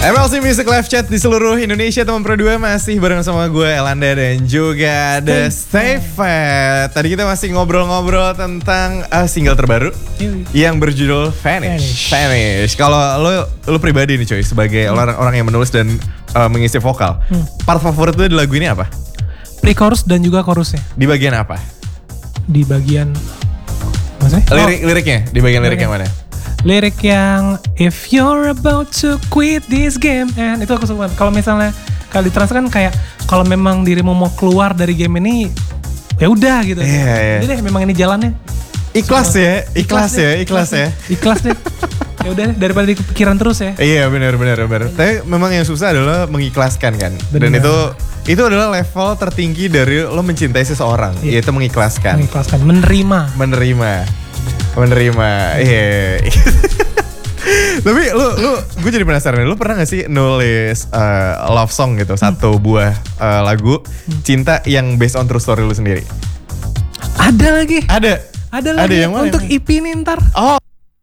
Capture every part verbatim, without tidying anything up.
M L C Music Live Chat di seluruh Indonesia, teman Pro dua masih bareng sama gue Elanda dan juga The Stay Fat. Tadi kita masih ngobrol-ngobrol tentang uh, single terbaru Yui. yang berjudul Vanish. Vanish. Vanish. Kalau lo lo pribadi nih coy, sebagai hmm. orang orang yang menulis dan uh, mengisi vokal, hmm. part favorit lo di lagu ini apa? Pre-chorus dan juga chorusnya. Di bagian apa? Di bagian maksudnya? Lirik, oh. Liriknya, di bagian lirik yang mana? Lirik yang if you're about to quit this game and itu aku suka. Kalau misalnya kalau ditrans kan kayak kalau memang dirimu mau keluar dari game ini ya udah gitu. Iya, iya. Jadi deh memang ini jalannya. Ikhlas so, ya, ikhlas, ikhlas ya, ikhlas ya. Ikhlas deh. Ya udah daripada dipikiran terus ya. Iya benar benar benar. Tapi memang yang susah adalah mengikhlaskan kan. Bener. Dan itu itu adalah level tertinggi dari lo mencintai seseorang, iya. Yaitu mengikhlaskan. Mengikhlaskan, menerima. Menerima. Menerima, iya. Yeah. Tapi lu, lu, gue jadi penasaran. Lu pernah gak sih nulis uh, love song gitu, hmm. satu buah uh, lagu hmm. cinta yang based on true story lu sendiri? Ada lagi. Ada. Ada lagi. Ada yang mana? Untuk E P nih ntar. Oh.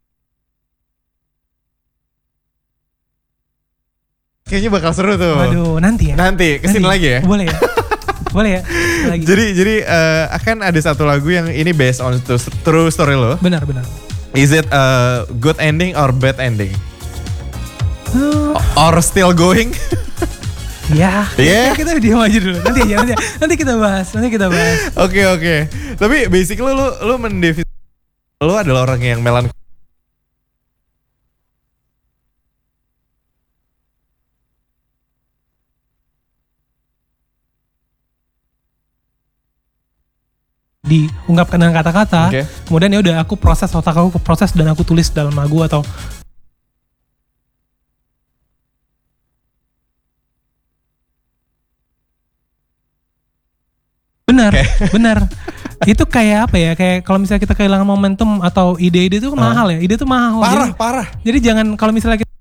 Kayaknya bakal seru tuh. Waduh, nanti ya. Nanti, kesini nanti. Lagi ya. Boleh ya. Boleh ya. Lagi. Jadi jadi uh, akan ada satu lagu yang ini based on true story lo. Benar benar. Is it a good ending or bad ending? Uh. Or still going? Ya. Yeah. Kita diam aja dulu. Nanti aja nanti, nanti kita bahas. Nanti kita bahas. Oke okay, oke. Okay. Tapi basically lu lu mendefinisi lu adalah orang yang melankolis. Diungkapkan dengan kata-kata, okay. Kemudian ya udah aku proses otak aku proses dan aku tulis dalam lagu atau benar, okay. Benar. Itu kayak apa ya? Kayak kalau misalnya kita kehilangan momentum atau ide-ide itu uh. mahal ya. Ide itu mahal. Parah, jadi, parah. Jadi jangan kalau misalnya kita